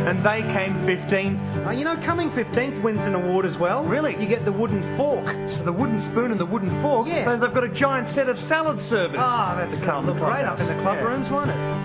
and they came 15th. You know, coming 15th wins an award as well. Really? You get the wooden fork. The wooden spoon and the wooden fork. Yeah. They've got a giant set of salad servers. That's to come look great up in the club Yeah. rooms, won't it?